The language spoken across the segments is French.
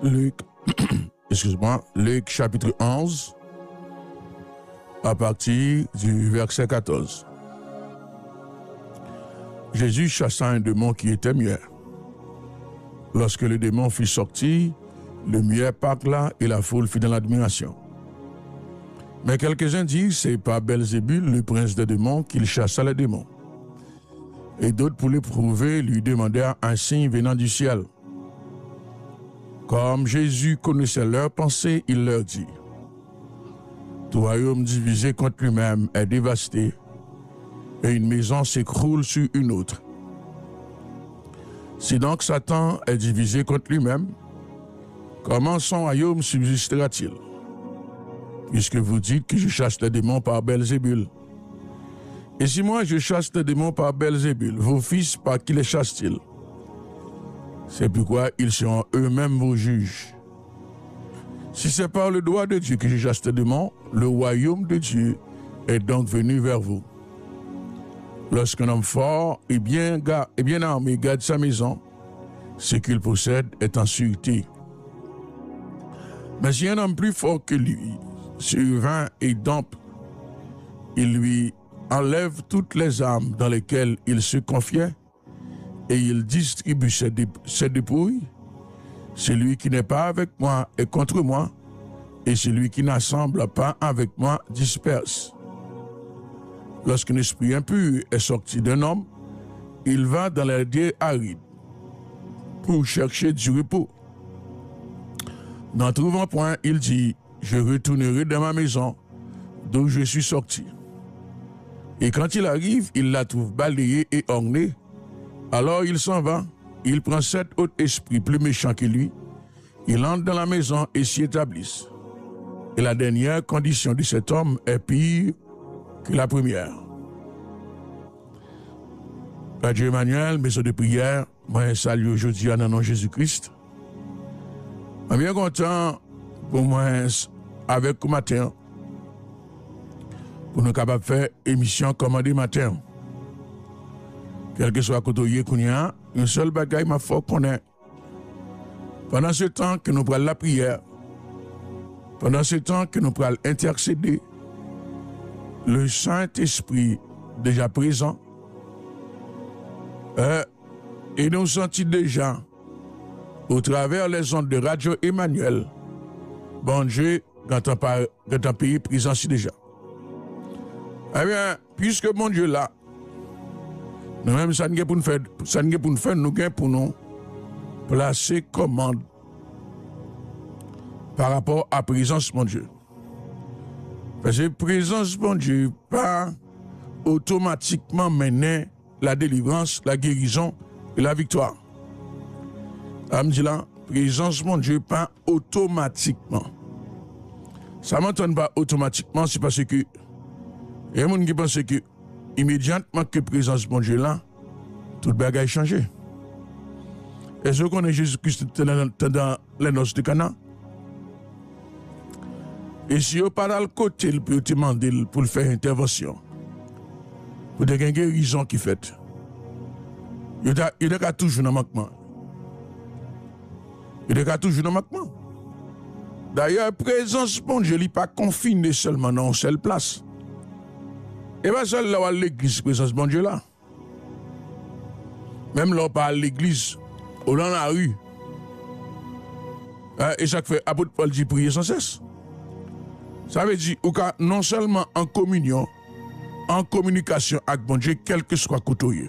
Luc, excuse-moi, Luc chapitre 11, à partir du verset 14. Jésus chassa un démon qui était muet. Lorsque le démon fut sorti, le muet parla et la foule fut dans l'admiration. Mais quelques-uns disent, c'est par Belzébul, le prince des démons, qu'il chassa les démons. Et d'autres, pour l'éprouver, lui demandèrent un signe venant du ciel. Comme Jésus connaissait leurs pensées, il leur dit, tout royaume divisé contre lui-même est dévasté, et une maison s'écroule sur une autre. Si donc Satan est divisé contre lui-même, comment son royaume subsistera-t-il? Puisque vous dites que je chasse les démons par Belzébul. Et si moi je chasse les démons par Belzébul, vos fils par qui les chassent-ils? C'est pourquoi ils seront eux-mêmes vos juges. Si c'est par le doigt de Dieu que je chasse les démons, le royaume de Dieu est donc venu vers vous. Lorsqu'un homme fort et bien armé garde sa maison, ce qu'il possède est en sûreté. Mais si un homme plus fort que lui survint et dompte, il lui enlève toutes les armes dans lesquelles il se confiait et il distribue ses dépouilles. Celui qui n'est pas avec moi est contre moi, et celui qui n'assemble pas avec moi disperse. Lorsqu'un esprit impur est sorti d'un homme, il va dans les lieux arides pour chercher du repos. N'en trouvant point, il dit, je retournerai dans ma maison d'où je suis sorti. Et quand il arrive, il la trouve balayée et ornée. Alors il s'en va, il prend 7 autres esprits plus méchants que lui, il entre dans la maison et s'y établissent. Et la dernière condition de cet homme est pire que la première. Père Dieu Emmanuel, maison de prière, moi je salue aujourd'hui en nom de Jésus-Christ. Je suis bien content pour moi avec le matin pour nous capables de faire émission commandée matin. Quel que soit côté qu'on y a, un seul bagaille m'a faut connaître. Pendant ce temps que nous prenons la prière, pendant ce temps que nous prenons intercéder, le Saint-Esprit déjà présent, et nous sentons déjà, au travers les ondes de Radio Emmanuel, bon Dieu, quand on pays présent ici déjà. Eh bien, puisque mon Dieu là, nous-mêmes, ça n'est pour nous faire, nous gagnons pour nous placer commande par rapport à la présence de mon Dieu. Parce que la présence de mon Dieu pas automatiquement mener la délivrance, la guérison et la victoire. Elle me dit là, présence de mon Dieu pas automatiquement. Ça ne m'entend pas automatiquement, c'est parce que il y a des gens qui pensent que immédiatement que la présence de mon Dieu là, tout le bagage a changé. Est-ce qu'on est Jésus-Christ dans les noces de Cana? Et si on pas dans le côté, il peut demander pour faire intervention. Pour des guérisons qui fait. Il y a toujours un manquement. Il y a toujours un manquement. D'ailleurs, la présence de mon Dieu n'est pas confinée seulement dans une seule place. Et pas seulement là à l'église, présence de mon Dieu là. Même là, pas à l'église, ou dans la rue. Et chaque fois, apôtre Paul dit prier sans cesse. Ça veut dire, non seulement en communion, en communication avec mon Dieu, quel que soit côté.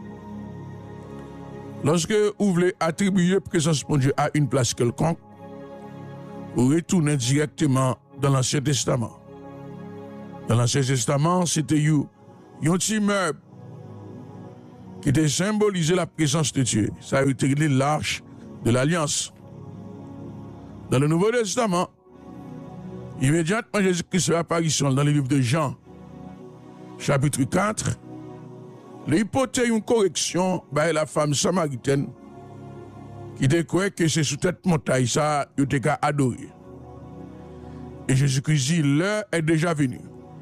Lorsque vous voulez attribuer présence de mon Dieu à une place quelconque, vous retournez directement dans l'Ancien Testament. Dans l'Ancien Testament, c'était un petit meuble qui était symbolisé la présence de Dieu. Ça a été l'arche de l'Alliance. Dans le Nouveau Testament, immédiatement Jésus-Christ fait apparition dans le livre de Jean, chapitre 4, l'hypothèse une correction par la femme samaritaine qui décourait que c'est sous cette montagne ça, il était adoré. Et Jésus-Christ dit, l'heure est déjà venue.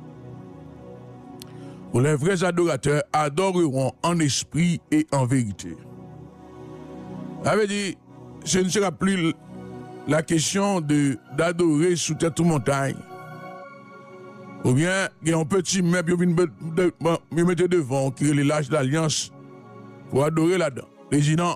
Où les vrais adorateurs adoreront en esprit et en vérité. Ça veut dire, ce ne sera plus la question d'adorer sous tête ou montagne. Ou bien, il y a un petit meuble qui vient mettre devant, qui est l'âge d'alliance, pour adorer là-dedans. Les dit non.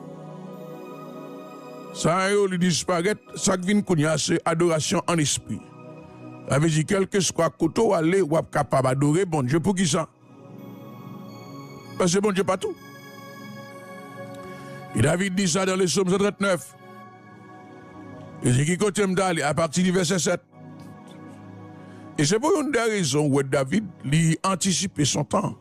Ça, il disparaît, ça qui vient, c'est adoration en esprit. Ça veut dire, quel que soit côté où aller, ou est capable d'adorer bon Dieu pour qui ça? Parce que bon Dieu pas tout. Et David dit ça dans le psaume 139. Il dit qu'il continue d'aller à partir du verset 7. Et c'est pour une des raisons où David lui anticipé son temps.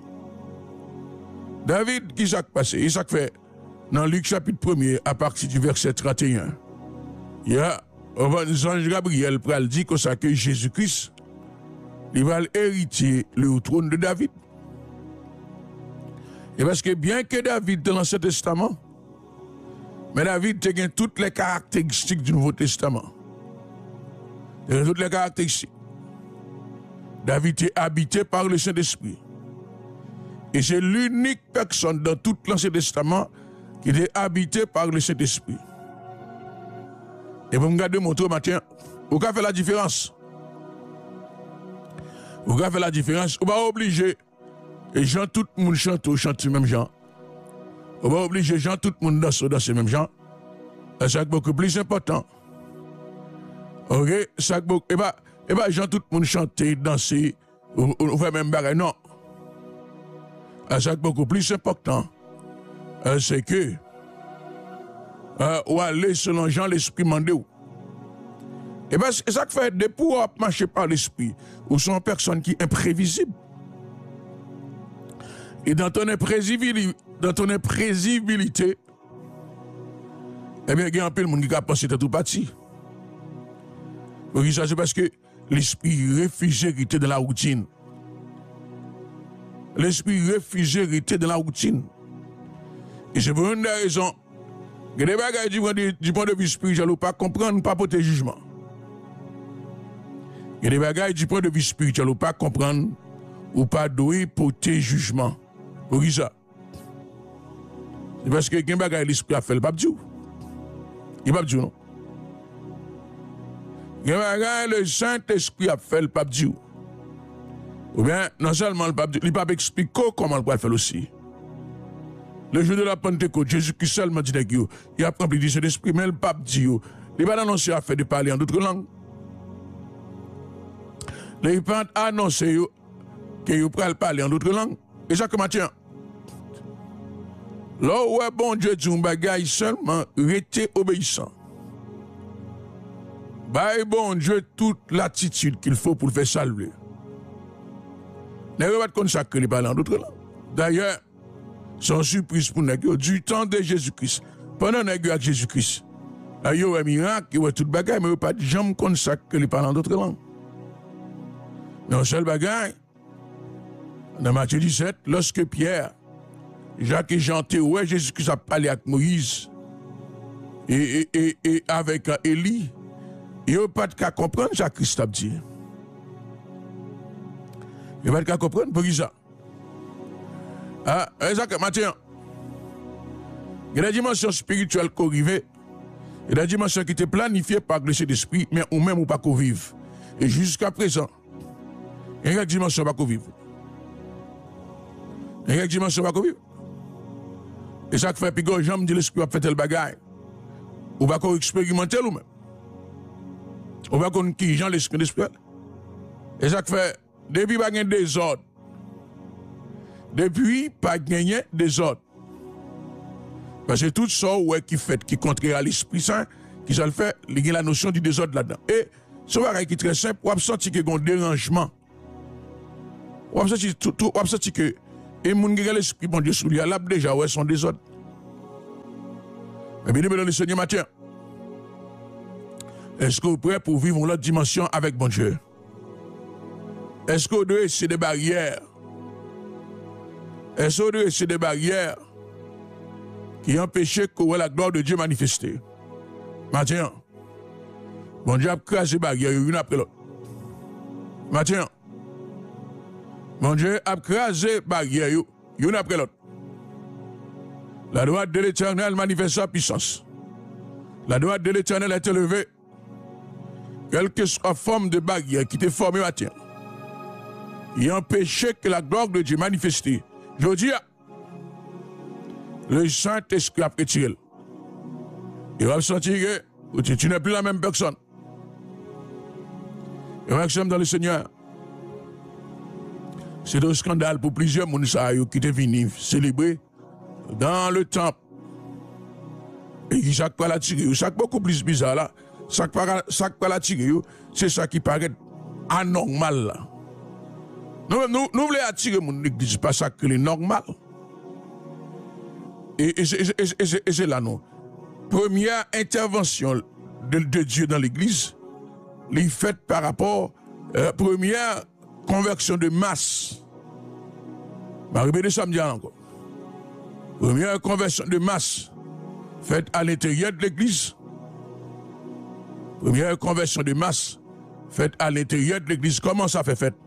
David, qui s'est passé? Il s'est fait dans Luc chapitre 1er à partir du verset 31. Il y a l'ange Gabriel pral dit que Jésus-Christ il va hériter le trône de David. Et parce que bien que David dans l'Ancien Testament, mais David a toutes les caractéristiques du Nouveau Testament. Il a toutes les caractéristiques. David est habité par le Saint-Esprit. Et c'est l'unique personne dans tout l'Ancien Testament qui est habité par le Saint-Esprit. Et vous me regardez montrer matin, vous avez fait la différence. Vous avez fait la différence. Vous pas obligé. Et Jean, tout le monde chante le même genre. On va obliger Jean, tout le monde dans ce même genre. C'est beaucoup plus important. Ok? C'est beaucoup. Et bien, Jean, tout le monde chante, danser, on fait même bagarre. Non. C'est beaucoup plus important. C'est que, ou aller selon Jean, l'esprit mandé. Et bien, c'est ça que fait des pouvoirs marcher par l'esprit, ou sont personnes qui sont imprévisibles. Et dans ton imprévisibilité, eh bien, il y a un peu de monde qui a pensé tout parti. C'est parce que l'esprit refuse d'hériter dans la routine. L'esprit refuse d'hériter dans la routine. Et c'est pour une raison. Il y a des bagages du point de vue spirituel ou pas comprendre, pas porter jugement. Il y a des bagages du point de vue spirituel ou pas comprendre, ou pas douer porter jugement. Pour qui ça? C'est parce que quelqu'un bagaille l'esprit a fait le pape Dieu. Il pape Dieu, non? Quelqu'un bagaille le Saint-Esprit a fait le pape Dieu. Ou bien, non seulement le pape Dieu, il pape explique comment le pape fait aussi. Le jour de la Pentecôte, Jésus-Christ seulement dit qu'il il a rempli de l'esprit, mais le pape Dieu, il va annoncer à faire de parler en d'autres langues. Il va annoncer qu'il va parler en d'autres langues. Et ça, comment tiens? Là où bon Dieu dit un bagage seulement, rester obéissant. Bah, bon Dieu, toute l'attitude qu'il faut pour le faire saluer. N'est-ce pas comme ça que les parlent en d'autres langues? D'ailleurs, sans surprise pour nous, du temps de Jésus-Christ, pendant nous avec Jésus-Christ, il y a un miracle, il y a tout bagage, mais il n'y a pas de gens comme ça que les parlent en d'autres langues. Mais un seul bagage, dans Matthieu 17, lorsque Pierre, Jacques et Jean ouais, Jésus-Christ a parlé avec Moïse et avec Élie, il n'y a pas de cas comprendre ce que Christ a dit. Il n'y a pas de cas comprendre pour qui ça. Ah, exactement, tiens. Il y a des dimensions spirituelles qui arrivent, il y a des dimensions qui étaient planifiées par le Saint-Esprit, mais ou même ou pas qu'on vive. Et jusqu'à présent, il y a des dimensions pas qu'on vive. Il y a des dimensions pas qu'on vive. Et ça fait que les gens me disent l'esprit a fait tel bagaille. Ou pas qu'on expérimente ou même. Ou pas qu'on qui gens l'esprit. Et ça fait, depuis pas gagner des ordres. Depuis pas gagner des ordres. Parce que tout ça qui fait, qui contraire à l'Esprit Saint, qui ça le fait, il y a la notion du désordre là-dedans. Et ce bagaille qui est très simple, on a senti qu'il y a un dérangement. On a senti que et moun qui a l'esprit bon Dieu sous lui, là déjà ouais son désordre. Mais bien dans le Seigneur matin. Est-ce que vous êtes prêts pour vivre une autre dimension avec bon Dieu? Est-ce que vous devez essayer des barrières? Est-ce que vous devez essayer des barrières qui empêchent que la gloire de Dieu manifestée? Matin, bon Dieu a crasé les barrières une après l'autre. Matin, bon Dieu a crasé les barrières une après l'autre. La droite de l'Éternel manifeste sa puissance. La droite de l'Éternel est élevée. Quelle que soit la forme de barrière qui t'est formée matin, et empêcher que la gloire de Dieu manifeste. Je dis, le Saint-Esprit a retiré. Il va sentir que tu n'es plus la même personne. Et moi, dans le Seigneur, c'est un scandale pour plusieurs personnes qui étaient venus célébrer dans le temple. Et qui chaque fois la tiré, chaque beaucoup plus bizarre là, chaque fois la tiré, c'est ça qui paraît anormal là. Nous voulons attirer mon église, pas ça que c'est normal. Et c'est là, non. Première intervention de Dieu dans l'église, les faite par rapport à la première conversion de masse. Je vais répéter samedi encore. Première conversion de masse faite à l'intérieur de l'église. Première conversion de masse faite à l'intérieur de l'église. Comment ça fait fait?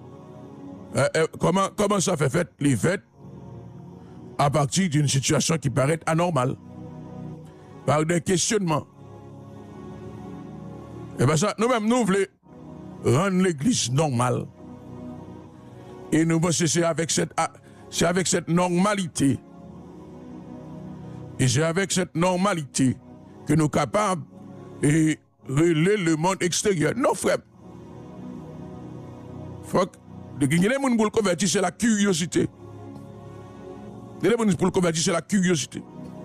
Comment ça fait fait? Les fêtes à partir d'une situation qui paraît anormale, par des questionnements. Et bien ça, nous-mêmes, nous voulons rendre l'église normale. Et nous pensons que c'est avec cette normalité. Et c'est avec cette normalité que nous sommes capables de relayer le monde extérieur. Non, frère. Faut que les gens pour le convertir, c'est la curiosité. Les gens pour le convertir, c'est la curiosité.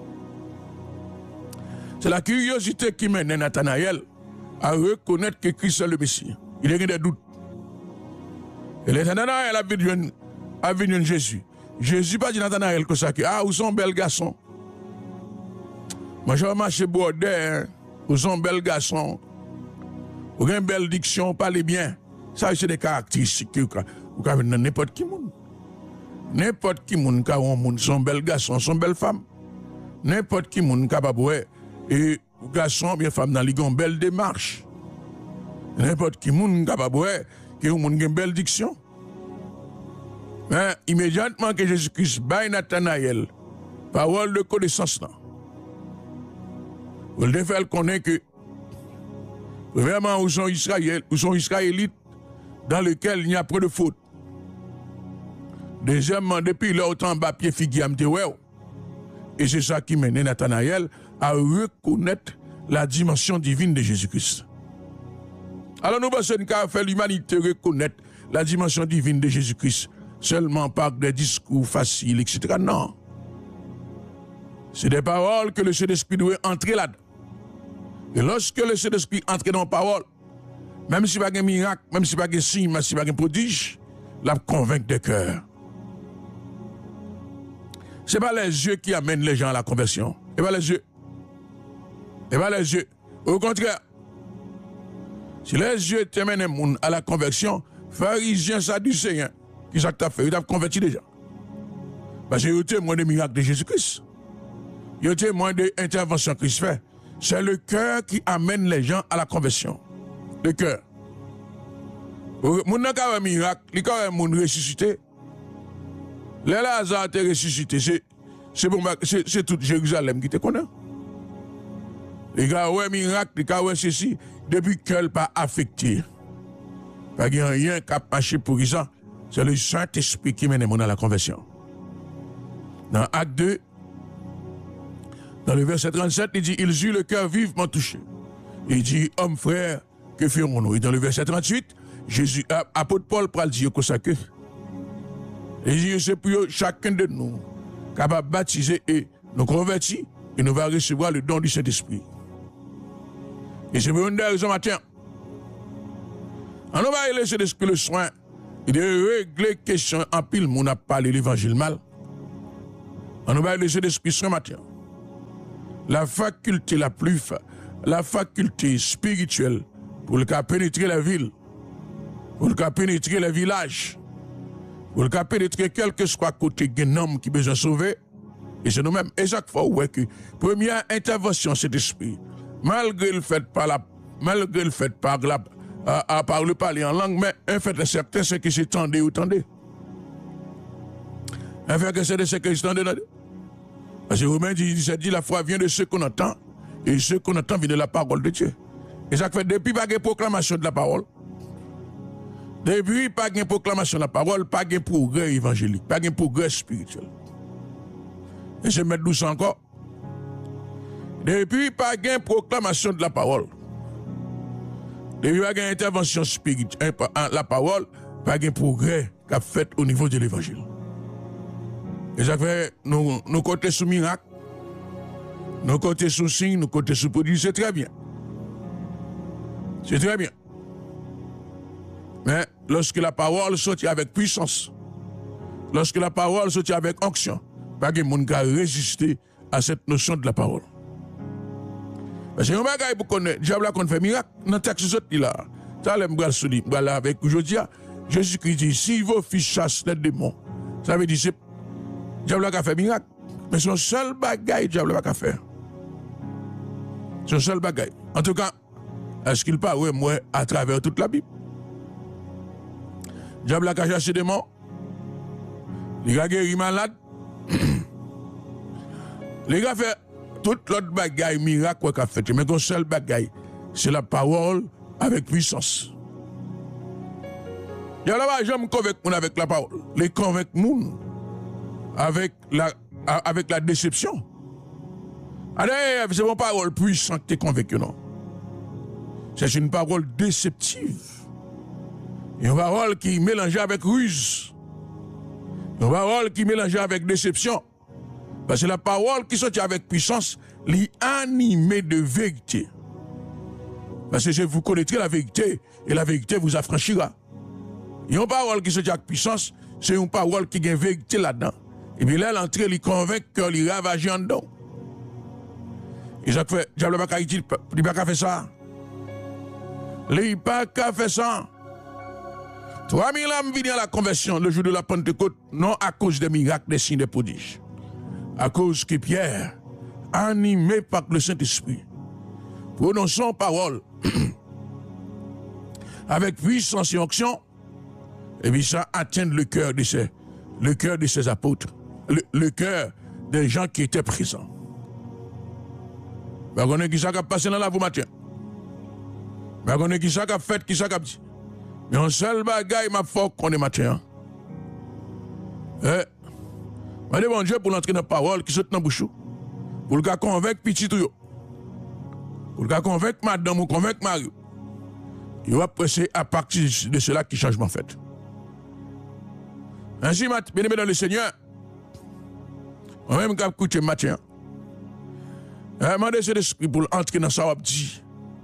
C'est la curiosité qui mène Nathanaël à reconnaître que Christ est le Messie. Il y a des doutes. Et Nathanaël a venu Jésus. Jésus pas dit Nathanaël que ça, vous sont un bel garçon. Moi, je vais marcher border, vous sont un bel garçon. Vous avez une belle diction, parlez bien. Ça, c'est des caractéristiques que vous avez dans n'importe qui monde. N'importe qui monde, son bel garçon, son belle femme. N'importe qui monde capable et garçon bien femme dans une belle démarche. N'importe qui monde capable que vous avez une belle diction. Mais immédiatement que Jésus-Christ baille Nathanaël, parole de connaissance là. Vous devez connaître que vraiment où sont Israélites dans lesquels il n'y a pas de faute. Deuxièmement, depuis leur temps, pied figuiam te et c'est ça qui mène Nathanaël à reconnaître la dimension divine de Jésus-Christ. Alors nous pensons qu'à faire l'humanité reconnaître la dimension divine de Jésus-Christ seulement par des discours faciles, etc. Non. C'est des paroles que le Saint-Esprit doit entrer là-dedans. Et lorsque le Saint-Esprit entre dans la parole, même si pas un miracle, même si pas un signe, même si pas un prodige, la convaincre des cœurs. Ce n'est pas les yeux qui amènent les gens à la conversion. Ce n'est pas les yeux. Ce n'est pas les yeux. Au contraire, si les yeux t'amènent les gens à la conversion, pharisiens, sadducéens, qui ça t'a fait? Ils t'ont converti déjà. Parce que ils ont témoin des miracles de Jésus-Christ. Ils ont témoin des interventions que Christ fait. C'est le cœur qui amène les gens à la conversion. Le cœur. Mon n'a qu'un miracle, il y a un monde ressuscité. Les Lazare étaient ressuscités. C'est tout Jérusalem qui te connaît. Les gars, ouais, miracle, les gars, ouais, ceci, depuis qu'elle pas affecté. Pas qu'il n'y a rien qui a marché pour ça. C'est le Saint-Esprit qui mène les gens à la conversion. Dans Acte 2, dans le verset 37, il dit, ils eurent le cœur vivement touché. Il dit, homme frère, que ferons-nous? Et dans le verset 38, apôtre Paul pral dire que ça que. Il dit, c'est pour chacun de nous capable de baptiser et nous convertir, et nous allons recevoir le don du Saint-Esprit. Et c'est pour une des raisons matin. On va laisser l'Esprit le soin et de régler question en pile, on a parlé l'évangile mal. On va laisser l'Esprit ce matin. La faculté la faculté spirituelle pour le cas pénétrer la ville, pour le cas pénétrer les villages, pour le cas pénétrer quel que soit côté d'un homme qui a besoin de sauver, et c'est nous-mêmes. Et chaque fois, ouais, que première intervention, cet esprit, malgré le fait par le parler en langue, mais un fait de certain, c'est que c'est tendé ou tendé. Un fait que c'est de ce que c'est tendé. Parce que Romains dit, la foi vient de ce qu'on entend, et ceux qu'on entend venir de la parole de Dieu. Et ça fait depuis pas de proclamation de la parole, depuis pas de proclamation de la parole, pas de progrès évangélique, pas de progrès spirituel. Et je mets douce encore. Depuis pas de proclamation de la parole, depuis pas d'intervention spirituelle, la parole, pas de progrès qu'a fait au niveau de l'évangile. Et ça fait, nous côtés sous miracle, nous côtés sous signe, nous côtés sous produit, c'est très bien. C'est très bien. Mais lorsque la parole sortit avec puissance, lorsque la parole sortit avec onction, pas de monde qui a résisté à cette notion de la parole. Parce que on va pour connaître, diable qu'on fait miracle, dans le texte là. Ça l'aime bral souligner, là avec aujourd'hui, Jésus-Christ dit si vos fils chassent les démons, ça veut dire c'est diable qui a fait miracle, mais son seul bagaille diable qui a fait. Son seul bagaille. En tout cas, est-ce qu'il parle moi à travers toute la Bible? Diable a chassé des démons, il a guéri malade, les gars fait toute l'autre bagaille miracle qu'a fait, mais son seul bagaille, c'est la parole avec puissance. Il y a là-bas, j'aime convaincre avec la parole, les convaincre avec la déception. Allez, c'est une parole puissante qui est convaincue, non? C'est une parole déceptive. Une parole qui est mélangée avec ruse. Une parole qui est mélangée avec déception. Parce que la parole qui sortit avec puissance, l'est animée de vérité. Parce que vous connaîtrez la vérité, et la vérité vous affranchira. Et une parole qui sortit avec puissance, c'est une parole qui a une vérité là-dedans. Et puis là, l'entrée, il convainc qu'il ravage en dedans. Et ça fait, diable n'a pas fait ça. Il n'a pas fait ça. 3000 âmes viennent à la conversion le jour de la Pentecôte, non à cause des miracles, des signes, des prodiges. À cause que Pierre, animé par le Saint-Esprit, prononçant parole avec puissance et onction, et bien ça atteint le cœur de ses apôtres, le cœur des gens qui étaient présents. Vous connaissez qui ça qui a passé dans la vous matin. Vous connaissez qui ça qui a fait, qui ça qui a dit. Mais un seul bagaille m'a fait qu'on est matin. Je demande Dieu pour l'entrer dans la parole qui saute dans la bouche. Pour le convaincre petit tout. Pour le convaincre madame ou convaincre Mario. Il va presser à partir de cela qui changement fait. Ainsi, bien aimé dans le Seigneur, moi-même qui écoute matin, demandez cet esprit pour entrer dans sa dit.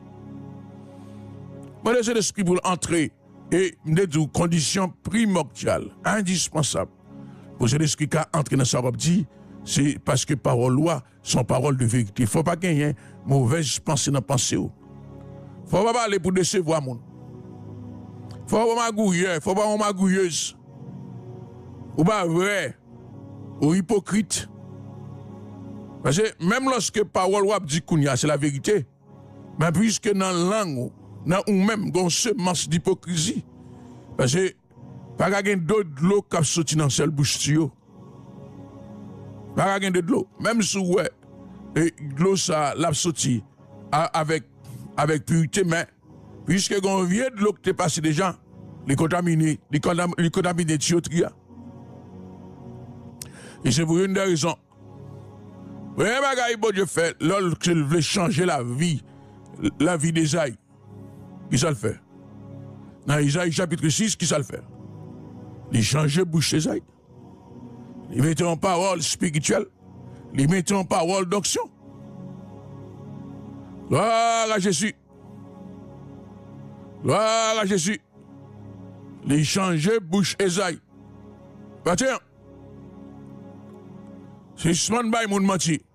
Demandez cet esprit pour entrer et me dire conditions primordiales, indispensables. Pour cet esprit qui entre dans sa dit, c'est parce que parole loi sont paroles de vérité. Il ne faut pas gagner mauvaise pensée dans la pensée. Il ne faut pas parler pour décevoir les gens. Il ne faut pas magouiller, il ne faut pas magouilleuse. Ou pas vrai, ou hypocrite. Parce que même lorsque parole loi dit qu'on y a, c'est la vérité. Mais puisque dans la langue, dans ou même dans semence d'hypocrisie, parce que pas gain d'autre l'eau qui sorti dans seule bouche tuyau. Pas gain de l'eau, même si ouais, l'eau ça l'a sorti avec pureté, mais puisque on vient de l'eau qui est passé déjà, les contaminés tuyauterie. Et c'est pour une des raisons. Oui, bagaille bon Dieu fait, lorsqu'il veut changer la vie d'Ésaïe, qui ça le fait? Dans Isaïe chapitre 6, qui ça le fait? Il change bouche d'Ésaïe. Il met en parole spirituelle. Il met en parole d'onction. Gloire à Jésus. Gloire à Jésus. Il change bouche d'Ésaïe. Tiens. C'est ce que je menti.